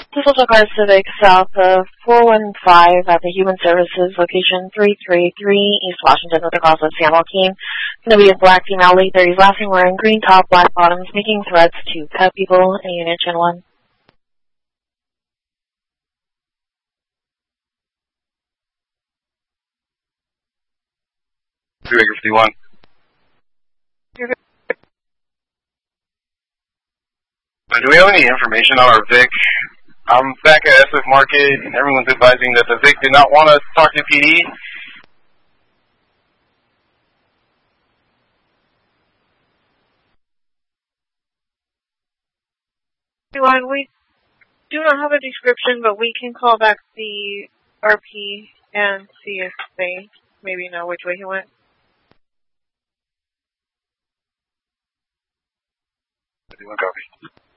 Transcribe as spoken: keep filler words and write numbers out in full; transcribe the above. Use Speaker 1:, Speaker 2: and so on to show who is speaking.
Speaker 1: This Ultra Car Civic south of four one five at the Human Services location three three three East Washington with the cause of Sam Alkeen. Going to be a black female late thirties laughing wearing green top, black bottoms, making threats to cut people in Unit Chin one.
Speaker 2: three fifty-one. Do we have any information on our Vic? I'm back at S F Market, and everyone's advising that the Vic did not want to talk to P D.
Speaker 3: We do not have a description, but we can call back the R P and see if they maybe know which way he went.
Speaker 2: Copy.